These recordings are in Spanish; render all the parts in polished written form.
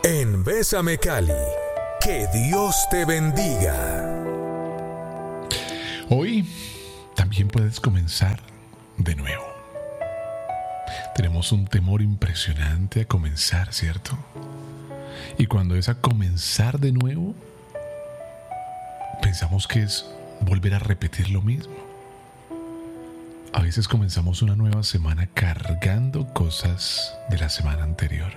en Bésame Cali. Que Dios te bendiga. Hoy también puedes comenzar de nuevo. Tenemos un temor impresionante a comenzar, ¿cierto? Y cuando es a comenzar de nuevo, pensamos que es volver a repetir lo mismo. A veces comenzamos una nueva semana cargando cosas de la semana anterior.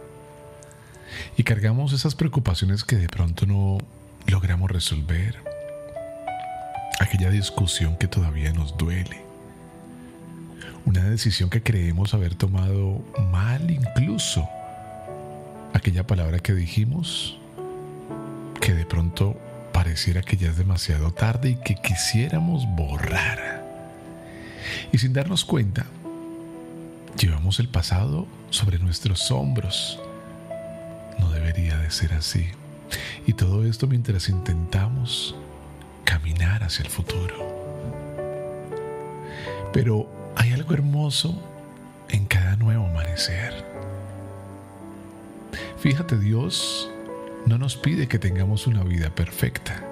Y cargamos esas preocupaciones que de pronto no logramos resolver. Aquella discusión que todavía nos duele. Una decisión que creemos haber tomado mal incluso. Aquella palabra que dijimos que de pronto pareciera que ya es demasiado tarde y que quisiéramos borrar. Y sin darnos cuenta, llevamos el pasado sobre nuestros hombros. No debería de ser así. Y todo esto mientras intentamos caminar hacia el futuro. Pero hay algo hermoso en cada nuevo amanecer. Fíjate, Dios no nos pide que tengamos una vida perfecta.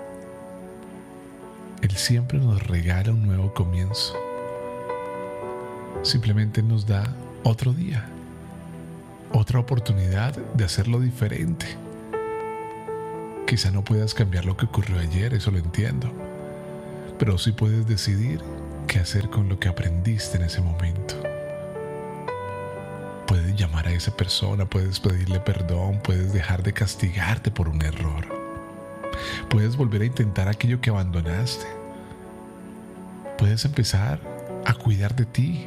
Él siempre nos regala un nuevo comienzo. Simplemente nos da otro día, otra oportunidad de hacerlo diferente. Quizá no puedas cambiar lo que ocurrió ayer, eso lo entiendo, pero sí puedes decidir qué hacer con lo que aprendiste en ese momento. Puedes llamar a esa persona, puedes pedirle perdón, puedes dejar de castigarte por un error. Puedes volver a intentar aquello que abandonaste. Puedes empezar a cuidar de ti.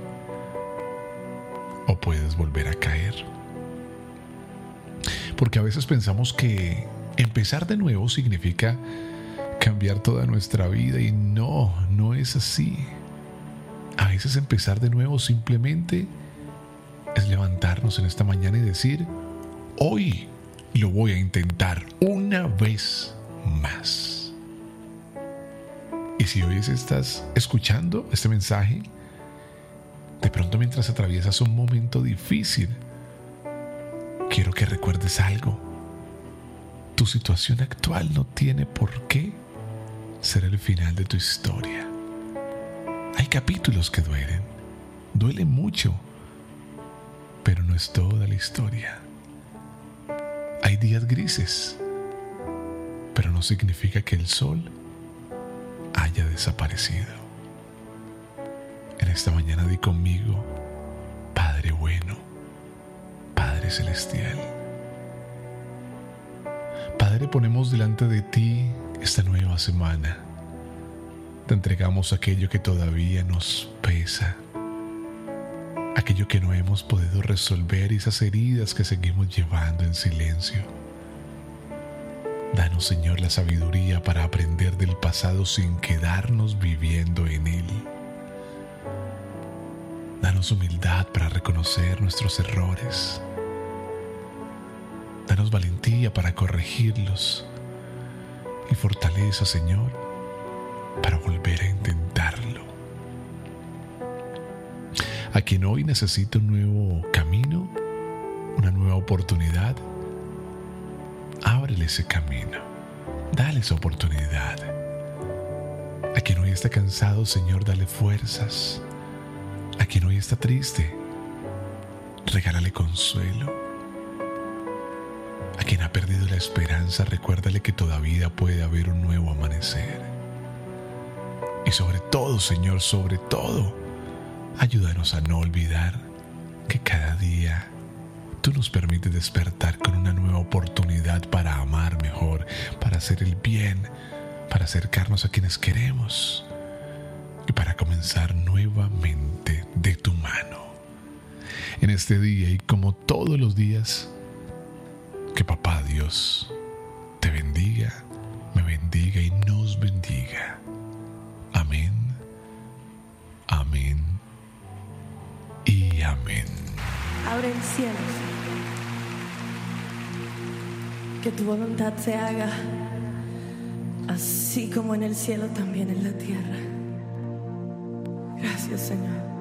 O puedes volver a caer. Porque a veces pensamos que empezar de nuevo significa cambiar toda nuestra vida y no es así. A veces empezar de nuevo simplemente es levantarnos en esta mañana y decir: hoy lo voy a intentar una vez más. Y si hoy estás escuchando este mensaje, de pronto mientras atraviesas un momento difícil, quiero que recuerdes algo. Tu situación actual no tiene por qué ser el final de tu historia. Hay capítulos que duelen mucho, pero no es toda la historia. Hay días grises, pero no significa que el sol haya desaparecido. En esta mañana di conmigo: Padre bueno, Padre celestial. Padre, ponemos delante de ti esta nueva semana. Te entregamos aquello que todavía nos pesa, aquello que no hemos podido resolver y esas heridas que seguimos llevando en silencio. Danos, Señor, la sabiduría para aprender del pasado sin quedarnos viviendo en él. Danos humildad para reconocer nuestros errores. Danos valentía para corregirlos. Y fortaleza, Señor, para volver a intentarlo. A quien hoy necesita un nuevo camino, una nueva oportunidad, ábrele ese camino. Dale esa oportunidad. A quien hoy está cansado, Señor, dale fuerzas. A quien hoy está triste, regálale consuelo. A quien ha perdido la esperanza, recuérdale que todavía puede haber un nuevo amanecer. Y sobre todo, Señor, sobre todo, ayúdanos a no olvidar que cada día tú nos permites despertar con una nueva oportunidad para amar mejor, para hacer el bien, para acercarnos a quienes queremos y para comenzar nuevamente de tu mano. En este día y como todos los días, que Papá Dios te bendiga, me bendiga y nos bendiga. Amén, amén y amén. Abre el cielo, que tu voluntad se haga así como en el cielo, también en la tierra. Gracias, Señor.